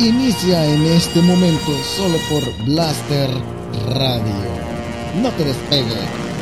inicia en este momento solo por Blaster Radio. No te despegues.